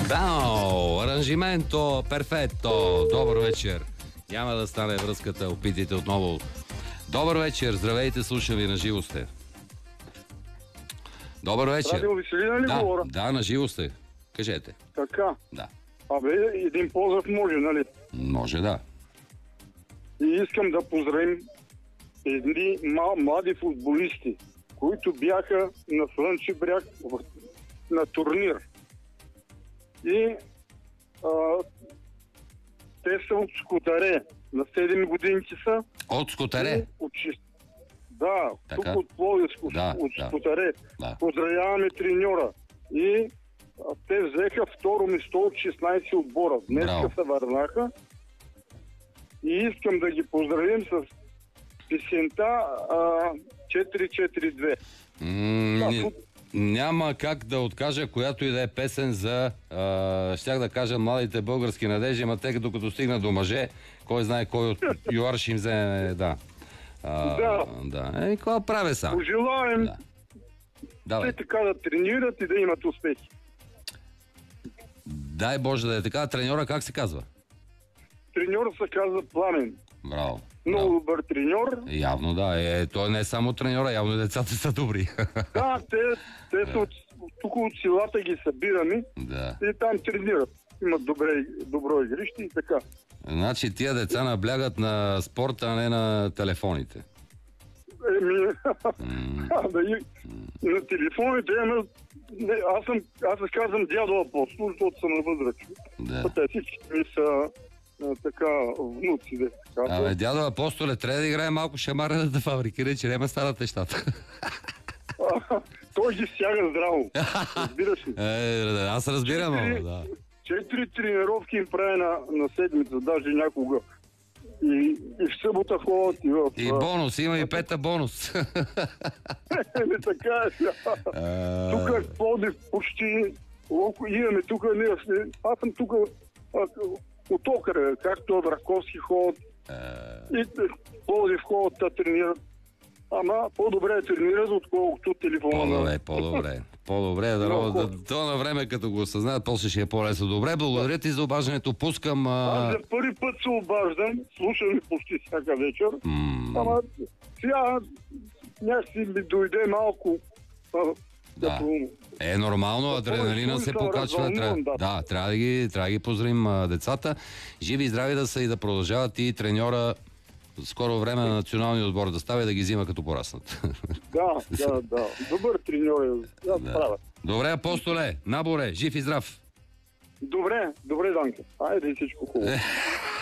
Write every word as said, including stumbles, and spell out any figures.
Браво! Аранжименто перфетто! Добър вечер! Няма да стане връзката, опитайте отново. Добър вечер, здравейте, слушам ви, на живо сте. Добър вечер. Радио Веселина ли да, говоря? Да, на живо сте. Кажете. Така. Да. Абе, един поздрав може, нали? Може, да. И искам да поздравим едни млади футболисти, които бяха на Слънчев бряг на турнир. И а, те са от Скутаре. На седем годинки са. От Скутаре? От, да, така? тук от Пловдивско, да, от да. Скутаре. Да. Поздравяваме треньора. И а, те взеха второ место от шестнайсет отбора. Днеска се върнаха. И искам да ги поздравим с песента а, четири четири две. М- да, няма как да откажа която и да е песен за, а, щях да кажа, младите български надежди, ама те докато стигна до мъже, кой знае кой от ЮАР ще им вземе, да. А, да. да. Е, какво правя сам? Пожелаем да. те така да тренират и да имат успехи. Дай Боже да е така. Треньора как се казва? Треньора се казва Пламен. Браво. Много добър треньор. Явно да. Е, той не е само треньора, явно децата са добри. Да, те, те са от, тук от селата ги събираме да. И там тренират. Имат добре, добро игрище и така. Значи тия деца наблягат на спорта, а не на телефоните. Еми, mm. да, и, и на телефоните, ама, не, аз, съм, аз се казвам дядо Апостол, защото съм на възраст. Да. Те всички ми са а, така внуци. Да, така. Абе, дядо Апостоле, трябва да играе малко шамарената фабрика, че няма станат нещата. Той ги стяга здраво. Разбираш ли? Е, аз разбирам, четири, да. Четири тренировки им прави на, на седмица, даже някога. И, и в събота ходят и в... И бонус, има и пета бонус. Не така е. Тук е Пловдив почти... Имаме тук... Аз съм тук от Окъра, както Раковски ходят. И Пловдив ходят да тренират. Ама по-добре тренират, отколкото телефона. По-добре, по-добре. По-добре, да, no, да, да, то на време, като го осъзнаят, после ще е по-лесно. Добре, благодаря ти за обаждането. Пускам... А... Аз за първи път се обаждам, слушам и почти всяка вечер. Mm. Ама сега някакси ми дойде малко... А, да. Като... Е, нормално, адреналина се покачва. Тря... Да, да трябва, да ги, трябва да ги поздравим а, децата. Живи и здрави да са и да продължават и треньора скоро време на националния отбор да става и да ги взима като пораснат. Да, да, да. Добър треньор е. Да, да. Правя. Добре, Апостоле, наборе, жив и здрав. Добре, добре, Данко. Айде всичко хубаво.